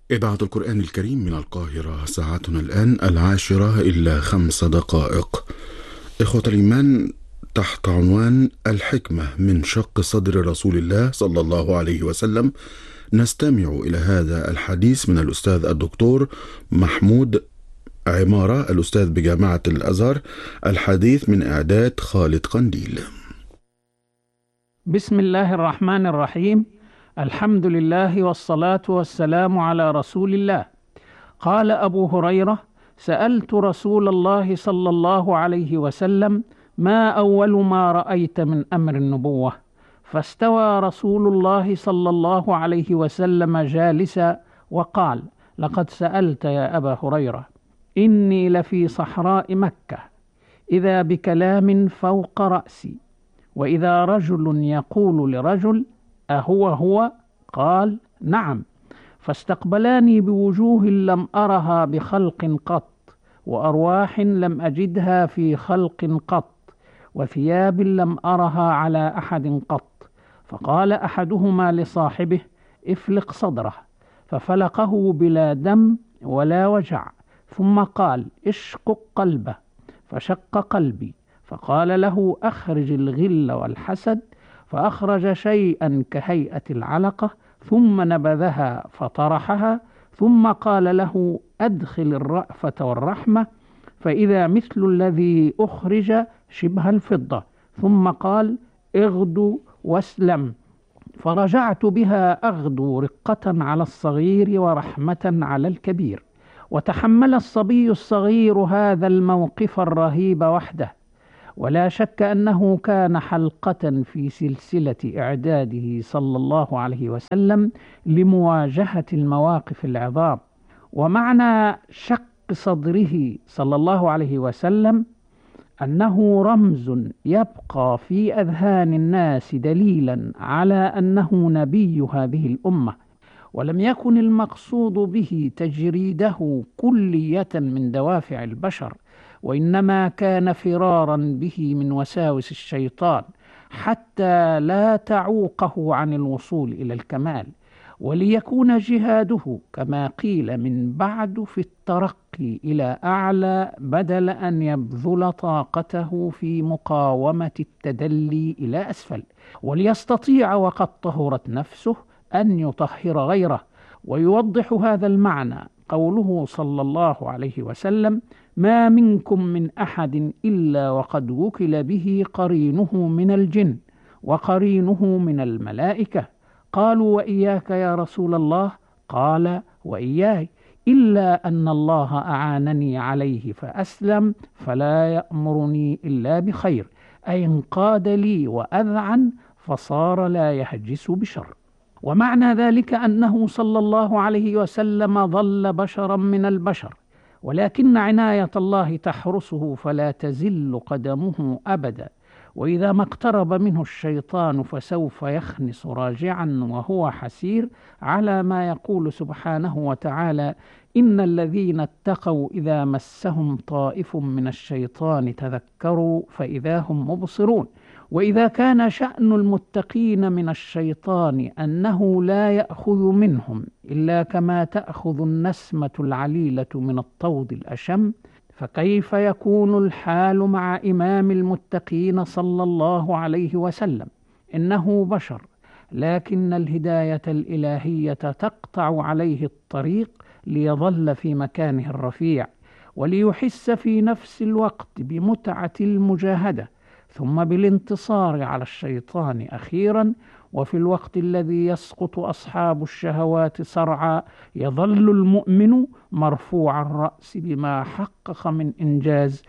إذاعة القرآن الكريم من القاهرة، ساعتنا الآن 10:05. إخوة الإيمان، تحت عنوان الحكمة من شق صدر رسول الله صلى الله عليه وسلم، نستمع إلى هذا الحديث من الأستاذ الدكتور محمود عمارة، الأستاذ بجامعة الأزهر. الحديث من إعداد خالد قنديل. بسم الله الرحمن الرحيم. الحمد لله والصلاة والسلام على رسول الله. قال أبو هريرة: سألت رسول الله صلى الله عليه وسلم: ما أول ما رأيت من أمر النبوة؟ فاستوى رسول الله صلى الله عليه وسلم جالسا وقال: لقد سألت يا أبا هريرة، إني لفي صحراء مكة، إذا بكلام فوق رأسي، وإذا رجل يقول لرجل: أهو هو؟ قال: نعم. فاستقبلاني بوجوه لم أرها بخلق قط، وأرواح لم أجدها في خلق قط، وثياب لم أرها على أحد قط. فقال أحدهما لصاحبه: افلق صدره. ففلقه بلا دم ولا وجع، ثم قال: اشقق قلبه. فشق قلبي. فقال له: أخرج الغل والحسد. فأخرج شيئا كهيئة العلقة، ثم نبذها فطرحها، ثم قال له: أدخل الرأفة والرحمة. فإذا مثل الذي أخرج شبه الفضة. ثم قال: اغدو واسلم. فرجعت بها أغدو رقة على الصغير ورحمة على الكبير. وتحمل الصبي الصغير هذا الموقف الرهيب وحده، ولا شك أنه كان حلقة في سلسلة إعداده صلى الله عليه وسلم لمواجهة المواقف العظام. ومعنى شق صدره صلى الله عليه وسلم أنه رمز يبقى في أذهان الناس دليلا على أنه نبي هذه الأمة، ولم يكن المقصود به تجريده كلية من دوافع البشر، وإنما كان فرارا به من وساوس الشيطان حتى لا تعوقه عن الوصول إلى الكمال، وليكون جهاده كما قيل من بعد في الترقي إلى أعلى، بدل أن يبذل طاقته في مقاومة التدلي إلى أسفل، وليستطيع وقد طهرت نفسه أن يطهر غيره. ويوضح هذا المعنى قوله صلى الله عليه وسلم: ما منكم من أحد إلا وقد وكل به قرينه من الجن وقرينه من الملائكة. قالوا: وإياك يا رسول الله؟ قال: وإياي، إلا أن الله أعانني عليه فأسلم، فلا يأمرني إلا بخير، أي انقاد لي وأذعن فصار لا يهجس بشر. ومعنى ذلك أنه صلى الله عليه وسلم ظل بشرا من البشر، ولكن عناية الله تحرسه فلا تزل قدمه أبدا، وإذا ما اقترب منه الشيطان فسوف يخنس راجعا وهو حسير، على ما يقول سبحانه وتعالى: إن الذين اتقوا إذا مسهم طائف من الشيطان تذكروا فإذا هم مبصرون. وإذا كان شأن المتقين من الشيطان أنه لا يأخذ منهم إلا كما تأخذ النسمة العليلة من الطود الأشم، فكيف يكون الحال مع إمام المتقين صلى الله عليه وسلم؟ إنه بشر، لكن الهداية الإلهية تقطع عليه الطريق ليظل في مكانه الرفيع، وليحس في نفس الوقت بمتعة المجاهدة، ثم بالانتصار على الشيطان أخيرا. وفي الوقت الذي يسقط أصحاب الشهوات صرعى، يظل المؤمن مرفوع الرأس بما حقق من إنجاز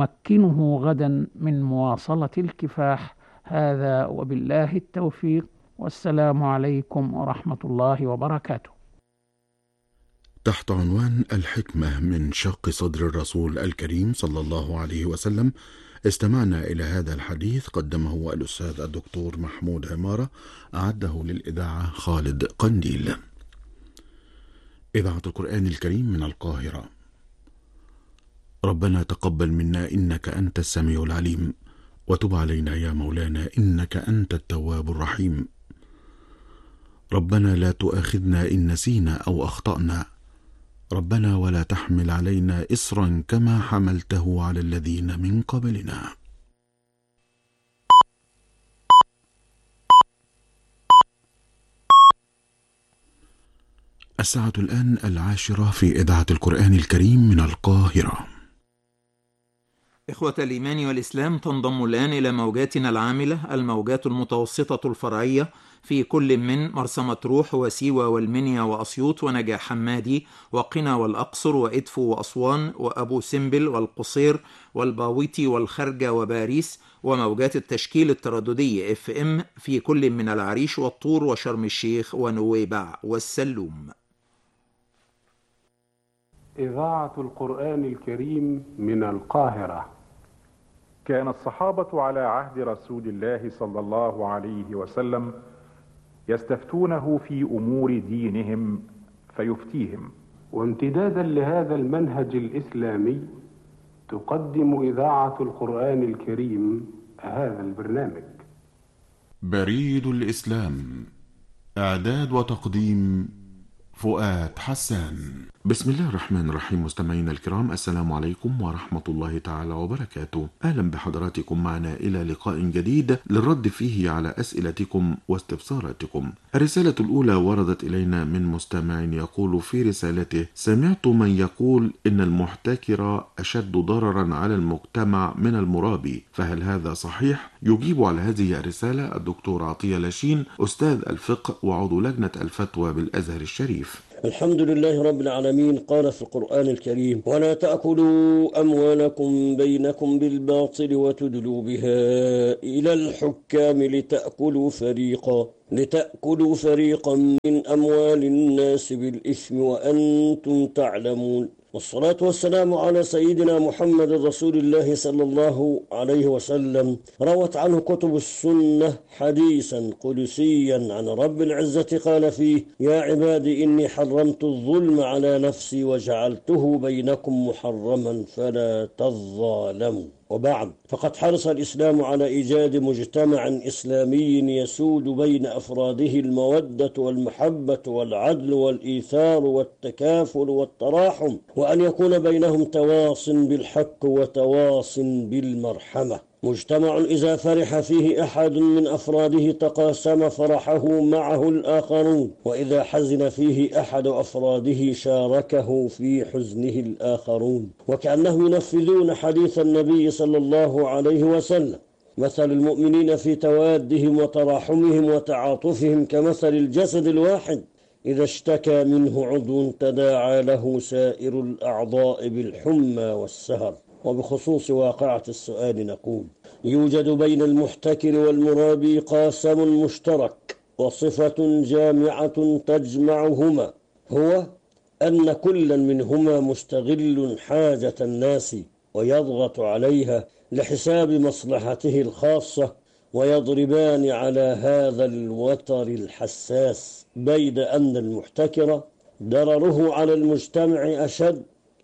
يمكنه غدا من مواصلة الكفاح. هذا وبالله التوفيق، والسلام عليكم ورحمة الله وبركاته. تحت عنوان الحكمة من شق صدر الرسول الكريم صلى الله عليه وسلم، استمعنا إلى هذا الحديث، قدمه الأستاذ الدكتور محمود عمارة، أعده للإذاعة خالد قنديل. إذاعة القرآن الكريم من القاهرة. ربنا تقبل منا إنك أنت السميع العليم، وتب علينا يا مولانا إنك أنت التواب الرحيم. ربنا لا تؤاخذنا إن نسينا أو أخطأنا، ربنا ولا تحمل علينا إصرا كما حملته على الذين من قبلنا. الساعة الآن 10 في إذاعة القرآن الكريم من القاهرة. إخوة الإيمان والإسلام، تنضم الآن إلى موجاتنا العاملة الموجات المتوسطة الفرعية في كل من مرسى مطروح وسيوة والمنيا وأسيوط ونجاح حمادي وقنا والأقصر وإدفو وأسوان وأبو سمبل والقصير والباويتي والخرجة وباريس، وموجات التشكيل الترددي FM في كل من العريش والطور وشرم الشيخ ونويبع والسلوم. إذاعة القرآن الكريم من القاهرة. كان الصحابة على عهد رسول الله صلى الله عليه وسلم يستفتونه في أمور دينهم فيفتيهم. وامتدادا لهذا المنهج الإسلامي تقدم إذاعة القرآن الكريم هذا البرنامج. بريد الإسلام، إعداد وتقديم فؤاد حسان. بسم الله الرحمن الرحيم. مستمعينا الكرام، السلام عليكم ورحمة الله تعالى وبركاته. أهلا بحضراتكم معنا إلى لقاء جديد للرد فيه على أسئلتكم واستفساراتكم. الرسالة الأولى وردت إلينا من مستمع يقول في رسالته: سمعت من يقول إن المحتكر أشد ضررا على المجتمع من المرابي، فهل هذا صحيح؟ يجيب على هذه الرسالة الدكتور عطية لاشين، أستاذ الفقه وعضو لجنة الفتوى بالأزهر الشريف. الحمد لله رب العالمين. قال في القرآن الكريم: ولا تأكلوا أموالكم بينكم بالباطل وتدلوا بها إلى الحكام لتأكلوا فريقا من أموال الناس بالإثم وأنتم تعلمون. والصلاة والسلام على سيدنا محمد رسول الله صلى الله عليه وسلم. روت عنه كتب السنة حديثا قدسيا عن رب العزة قال فيه: يا عبادي إني حرمت الظلم على نفسي وجعلته بينكم محرما فلا تظالموا. وبعد، فقد حرص الإسلام على إيجاد مجتمع إسلامي يسود بين أفراده المودة والمحبة والعدل والإيثار والتكافل والتراحم، وأن يكون بينهم تواص بالحق وتواص بالمرحمة. مجتمع إذا فرح فيه أحد من أفراده تقاسم فرحه معه الآخرون، وإذا حزن فيه أحد أفراده شاركه في حزنه الآخرون، وكأنهم ينفذون حديث النبي صلى الله عليه وسلم: مثل المؤمنين في توادهم وتراحمهم وتعاطفهم كمثل الجسد الواحد إذا اشتكى منه عضو تداعى له سائر الأعضاء بالحمى والسهر. وبخصوص واقعة السؤال نقول: يوجد بين المحتكر والمرابي قاسم مشترك وصفة جامعة تجمعهما، هو أن كل منهما مستغل حاجة الناس ويضغط عليها لحساب مصلحته الخاصة، ويضربان على هذا الوتر الحساس، بيد أن المحتكر ضرره على المجتمع أشد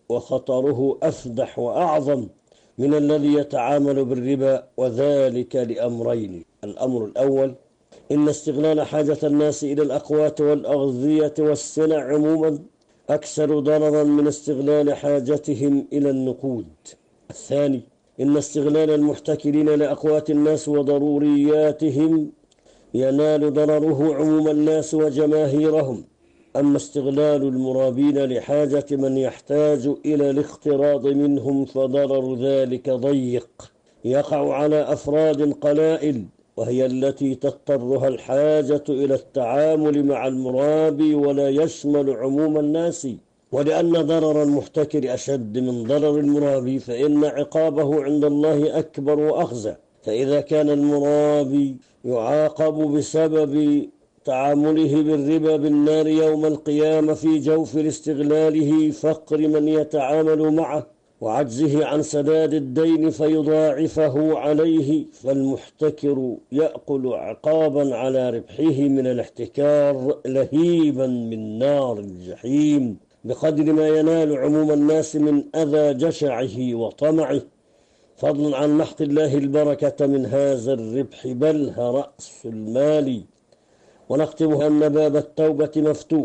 وخطره أفدح وأعظم من الذي يتعامل بالربا، وذلك لأمرين: الأمر الأول إن استغلال حاجة الناس إلى الأقوات والأغذية والسلع عموما أكثر ضررا من استغلال حاجتهم إلى النقود. الثاني إن استغلال المحتكرين لأقوات الناس وضرورياتهم ينال ضرره عموم الناس وجماهيرهم، أما استغلال المرابين لحاجة من يحتاج إلى الاقتراض منهم فضرر ذلك ضيق يقع على أفراد قلائل، وهي التي تضطرها الحاجة إلى التعامل مع المرابي ولا يشمل عموم الناس. ولأن ضرر المحتكر أشد من ضرر المرابي فإن عقابه عند الله أكبر وأخزى. فإذا كان المرابي يعاقب بسبب تعامله بالربا بالنار يوم القيامة في جوف استغلاله فقر من يتعامل معه وعجزه عن سداد الدين فيضاعفه عليه، فالمحتكر يأكل عقابا على ربحه من الاحتكار لهيبا من نار الجحيم بقدر ما ينال عموم الناس من أذى جشعه وطمعه، فضلا عن محق الله البركة من هذا الربح بل رأس المال. ونختم أن باب التوبة مفتوح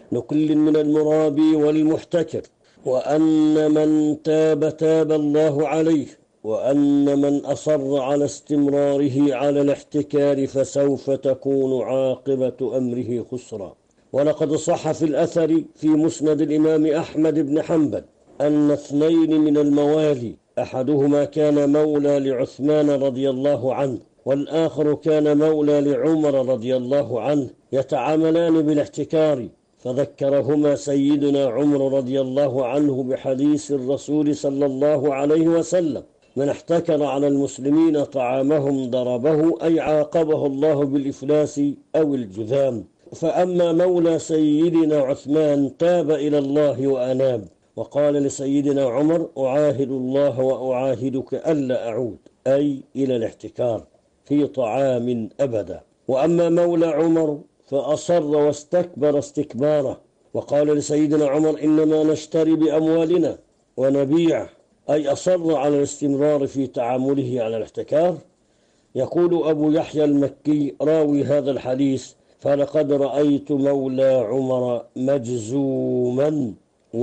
لكل من المرابي والمحتكر، وأن من تاب تاب الله عليه، وأن من أصر على استمراره على الاحتكار فسوف تكون عاقبة أمره خسرا. ولقد صح في الأثر في مسند الإمام أحمد بن حنبل أن 2 من الموالي، أحدهما كان مولى لعثمان رضي الله عنه، والآخر كان مولى لعمر رضي الله عنه، يتعاملان بالاحتكار، فذكرهما سيدنا عمر رضي الله عنه بحديث الرسول صلى الله عليه وسلم: من احتكر على المسلمين طعامهم ضربه، أي عاقبه الله بالإفلاس أو الجذام. فأما مولى سيدنا عثمان تاب إلى الله وأناب، وقال لسيدنا عمر: أعاهد الله وأعاهدك ألا أعود، أي إلى الاحتكار في طعام أبدا. وأما مولى عمر فأصر واستكبر استكباره، وقال لسيدنا عمر: إنما نشتري بأموالنا ونبيع، أي أصر على الاستمرار في تعامله على الاحتكار. يقول أبو يحيى المكي راوي هذا الحديث: فلقد رأيت مولى عمر مجزوما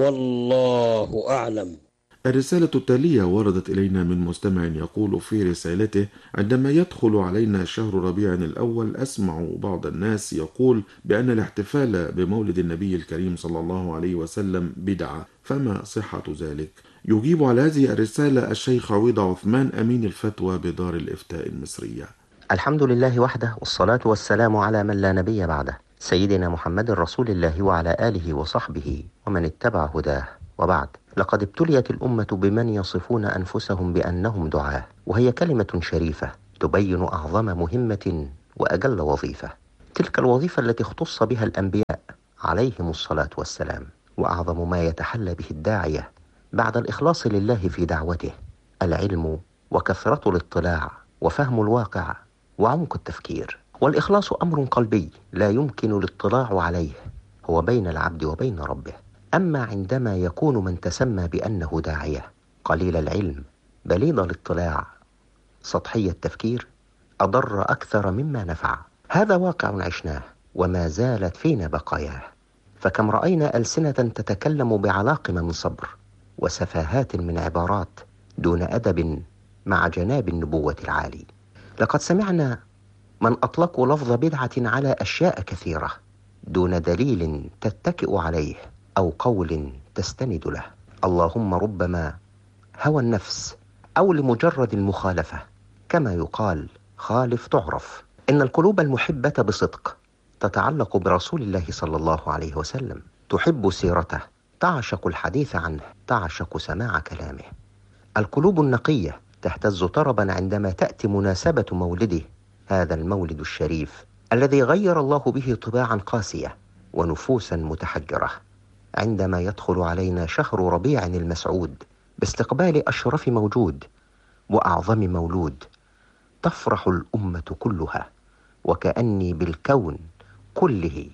والله أعلم. الرسالة التالية وردت إلينا من مستمع يقول في رسالته: عندما يدخل علينا شهر ربيع الأول أسمع بعض الناس يقول بأن الاحتفال بمولد النبي الكريم صلى الله عليه وسلم بدعة، فما صحة ذلك؟ يجيب على هذه الرسالة الشيخ عويض عثمان أمين الفتوى بدار الإفتاء المصرية. الحمد لله وحده، والصلاة والسلام على من لا نبي بعده، سيدنا محمد رسول الله وعلى آله وصحبه ومن اتبع هداه، وبعد. لقد ابتليت الأمة بمن يصفون أنفسهم بأنهم دعاة، وهي كلمة شريفة تبين أعظم مهمة وأجل وظيفة، تلك الوظيفة التي اختص بها الأنبياء عليهم الصلاة والسلام، وأعظم ما يتحلى به الداعية بعد الإخلاص لله في دعوته العلم وكثرة الاطلاع وفهم الواقع وعمق التفكير. والإخلاص أمر قلبي لا يمكن الاطلاع عليه، هو بين العبد وبين ربه. أما عندما يكون من تسمى بأنه داعية قليل العلم بليد الاطلاع سطحي التفكير، أضر أكثر مما نفع. هذا واقع عشناه وما زالت فينا بقاياه، فكم رأينا ألسنة تتكلم بعلاقم من صبر وسفاهات من عبارات دون أدب مع جناب النبوة العالي. لقد سمعنا من أطلقوا لفظ بدعة على أشياء كثيرة دون دليل تتكئ عليه أو قول تستند له، اللهم ربما هوى النفس أو لمجرد المخالفة، كما يقال خالف تعرف. إن القلوب المحبة بصدق تتعلق برسول الله صلى الله عليه وسلم، تحب سيرته، تعشق الحديث عنه، تعشق سماع كلامه. القلوب النقية تهتز طربا عندما تأتي مناسبة مولده، هذا المولد الشريف الذي غير الله به طباعا قاسية ونفوسا متحجرة. عندما يدخل علينا شهر ربيع المسعود باستقبال أشرف موجود وأعظم مولود، تفرح الأمة كلها، وكأني بالكون كله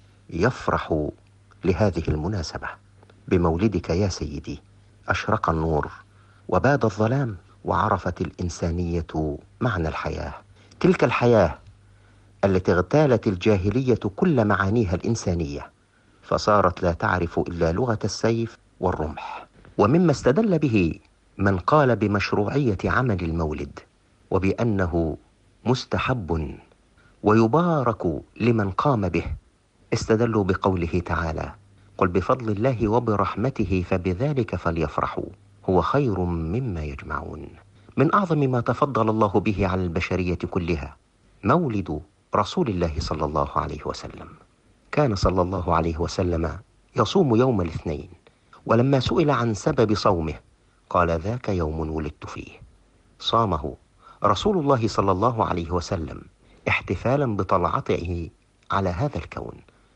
يفرح لهذه المناسبة. بمولدك يا سيدي أشرق النور وباد الظلام، وعرفت الإنسانية معنى الحياة، تلك الحياة التي اغتالت الجاهلية كل معانيها الإنسانية، فصارت لا تعرف إلا لغة السيف والرمح. ومما استدل به من قال بمشروعية عمل المولد وبأنه مستحب ويبارك لمن قام به، استدلوا بقوله تعالى: قل بفضل الله وبرحمته فبذلك فليفرحوا هو خير مما يجمعون. من أعظم ما تفضل الله به على البشرية كلها مولد رسول الله صلى الله عليه وسلم. كان صلى الله عليه وسلم يصوم يوم الاثنين، ولما سئل عن سبب صومه قال: ذاك يوم ولدت فيه. صامه رسول الله صلى الله عليه وسلم احتفالا بطلعته على هذا الكون،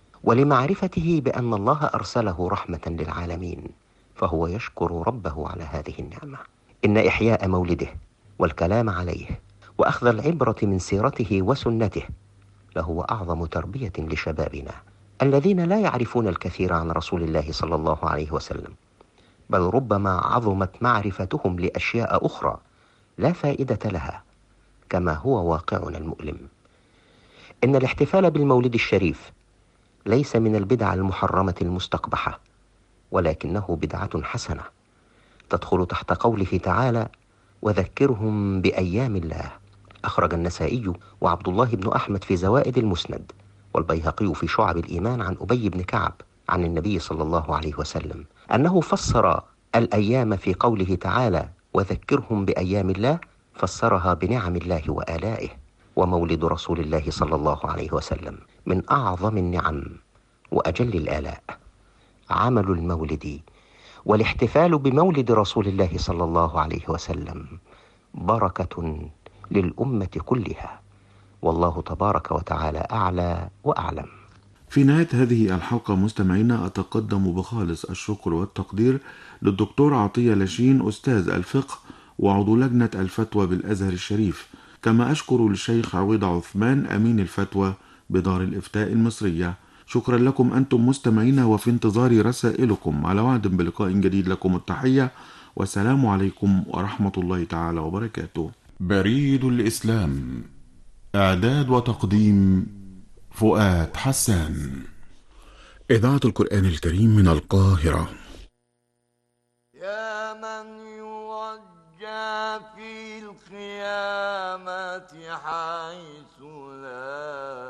ولمعرفته بأن الله أرسله رحمة للعالمين، فهو يشكر ربه على هذه النعمة. إن إحياء مولده والكلام عليه وأخذ العبرة من سيرته وسنته لهو أعظم تربية لشبابنا الذين لا يعرفون الكثير عن رسول الله صلى الله عليه وسلم، بل ربما عظمت معرفتهم لأشياء أخرى لا فائدة لها، كما هو واقعنا المؤلم. إن الاحتفال بالمولد الشريف ليس من البدع المحرمة المستقبحة، ولكنه بدعة حسنة تدخل تحت قوله تعالى: وذكرهم بأيام الله. أخرج النسائي وعبد الله بن أحمد في زوائد المسند، والبيهقي في شعب الإيمان عن أبي بن كعب عن النبي صلى الله عليه وسلم أنه فسر الأيام في قوله تعالى: وذكرهم بأيام الله، فسرها بنعم الله وآلائه. ومولد رسول الله صلى الله عليه وسلم من أعظم النعم وأجل الآلاء. عمل المولد والاحتفال بمولد رسول الله صلى الله عليه وسلم بركة للأمة كلها، والله تبارك وتعالى أعلى وأعلم. في نهاية هذه الحلقة مستمعينا، أتقدم بخالص الشكر والتقدير للدكتور عطية لاشين أستاذ الفقه وعضو لجنة الفتوى بالأزهر الشريف، كما أشكر للشيخ عويض عثمان أمين الفتوى بدار الإفتاء المصرية. شكرا لكم أنتم مستمعينا، وفي انتظار رسائلكم. على وعد بلقاء جديد، لكم التحية والسلام عليكم ورحمة الله تعالى وبركاته. بريد الإسلام، إعداد وتقديم فؤاد حسان. إذاعة القرآن الكريم من القاهرة. يا من يرجى في القيامة حيث لا